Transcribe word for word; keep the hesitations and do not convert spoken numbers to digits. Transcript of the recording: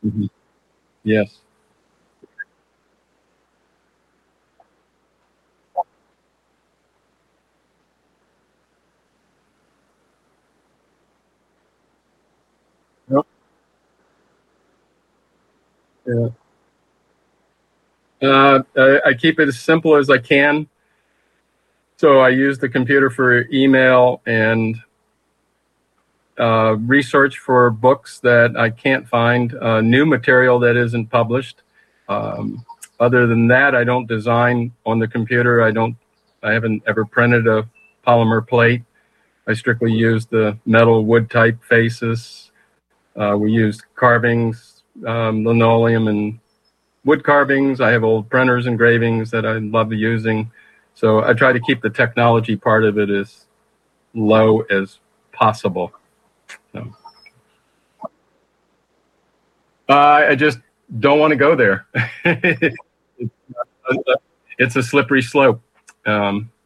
Mhm. Yes. Yep. Yeah. Uh, I, I keep it as simple as I can. So I use the computer for email and uh, research for books that I can't find, uh, new material that isn't published. Um, other than that, I don't design on the computer. I don't. I haven't ever printed a polymer plate. I strictly use the metal wood type faces. Uh, we use carvings, um, linoleum and wood carvings. I have old printers, engravings that I love using. So I try to keep the technology part of it as low as possible. So, uh, I just don't want to go there. it's a slippery slope. Um,